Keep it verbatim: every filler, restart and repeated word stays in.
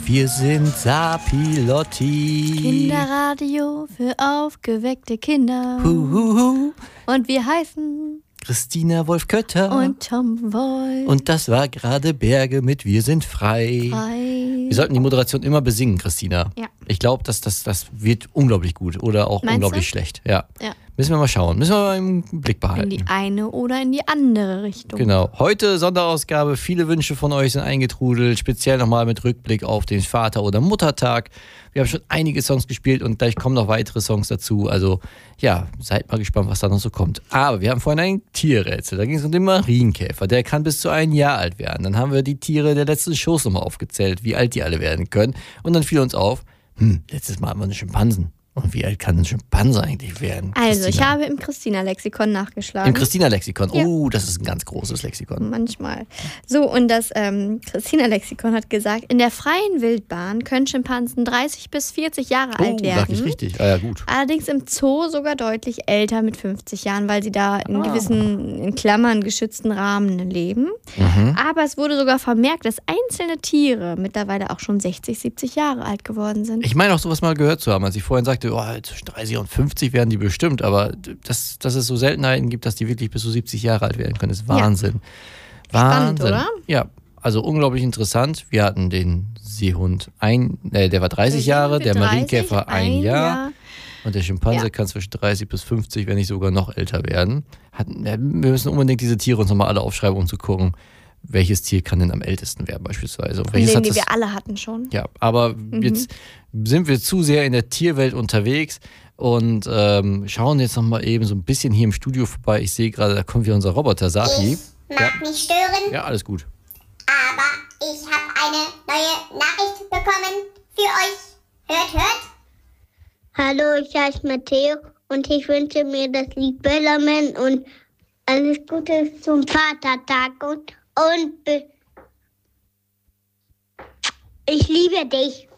Wir sind Sapilotti. Kinderradio für aufgeweckte Kinder. Huhuhu. Und wir heißen Christina Wolf-Kötter und Tom Wolf. Und das war gerade Berge mit Wir sind frei. frei. Wir sollten die Moderation immer besingen, Christina. Ja. Ich glaube, dass das, das wird unglaublich gut oder auch Meinst unglaublich du? schlecht. Ja. Ja. Müssen wir mal schauen. Müssen wir mal im Blick behalten. In die eine oder in die andere Richtung. Genau. Heute Sonderausgabe. Viele Wünsche von euch sind eingetrudelt. Speziell nochmal mit Rückblick auf den Vater- oder Muttertag. Wir haben schon einige Songs gespielt und gleich kommen noch weitere Songs dazu. Also ja, seid mal gespannt, was da noch so kommt. Aber wir haben vorhin ein Tierrätsel. Da ging es um den Marienkäfer. Der kann bis zu ein Jahr alt werden. Dann haben wir die Tiere der letzten Shows nochmal aufgezählt, wie alt die alle werden können. Und dann fiel uns auf, hm, letztes Mal hatten wir einen Schimpansen. Und wie alt kann ein Schimpanse eigentlich werden? Also, ich Christina? habe im Christina-Lexikon nachgeschlagen. Im Christina-Lexikon. Ja. Oh, das ist ein ganz großes Lexikon. Manchmal. So, und das ähm, Christina-Lexikon hat gesagt, in der freien Wildbahn können Schimpansen dreißig bis vierzig Jahre Oh, alt werden. sag ich richtig. Ah ja, gut. Allerdings im Zoo sogar deutlich älter mit fünfzig Jahren, weil sie da in Ah. gewissen, in Klammern, geschützten Rahmen leben. Mhm. Aber es wurde sogar vermerkt, dass einzelne Tiere mittlerweile auch schon sechzig, siebzig Jahre alt geworden sind. Ich meine auch sowas mal gehört zu haben, als ich vorhin sagte, oh, zwischen dreißig und fünfzig werden die bestimmt, aber dass, dass es so Seltenheiten gibt, dass die wirklich bis zu siebzig Jahre alt werden können, ist Wahnsinn. Spannend, Wahnsinn. oder? Ja, also unglaublich interessant. Wir hatten den Seehund, ein, äh, der war dreißig Der Jahre, Seehund der wird Marienkäfer dreißig, ein ein Jahr. Jahr. Und der Schimpanse Ja. kann zwischen dreißig bis fünfzig, wenn nicht sogar noch älter werden. Hat, wir müssen unbedingt diese Tiere uns nochmal alle aufschreiben, um zu gucken, welches Tier kann denn am ältesten werden beispielsweise. Und Von welches denen, hat die das, wir alle hatten schon. ja, aber jetzt sind wir zu sehr in der Tierwelt unterwegs und ähm, schauen jetzt nochmal eben so ein bisschen hier im Studio vorbei. Ich sehe gerade, da kommt wieder unser Roboter Sapi. Ich mag Ja. nicht stören, Ja, alles gut. aber ich habe eine neue Nachricht bekommen für euch. Hört, hört. Hallo, ich heiße Matteo und ich wünsche mir das Lied Bellerman und alles Gute zum Vatertag und, und be- ich liebe dich.